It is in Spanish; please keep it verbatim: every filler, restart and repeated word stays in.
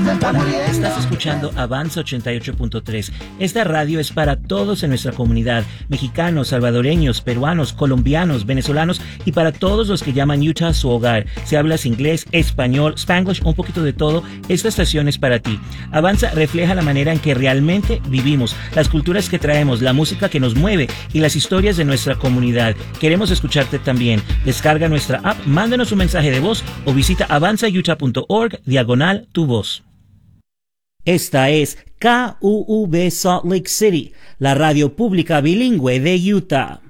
Hola, estás escuchando Avanza ochenta y ocho punto tres. Esta radio es para todos en nuestra comunidad, mexicanos, salvadoreños, peruanos, colombianos, venezolanos y para todos los que llaman Utah su hogar. Si hablas inglés, español, Spanglish, un poquito de todo, esta estación es para ti. Avanza refleja la manera en que realmente vivimos, las culturas que traemos, la música que nos mueve y las historias de nuestra comunidad. Queremos escucharte también. Descarga nuestra app, mándanos un mensaje de voz o visita avanza utah punto org diagonal tu voz. Esta es K U V Salt Lake City, la radio pública bilingüe de Utah.